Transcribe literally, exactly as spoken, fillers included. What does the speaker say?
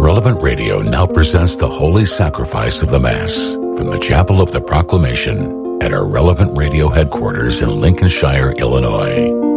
Relevant Radio now presents the Holy Sacrifice of the Mass from the Chapel of the Proclamation at our Relevant Radio headquarters in Lincolnshire, Illinois.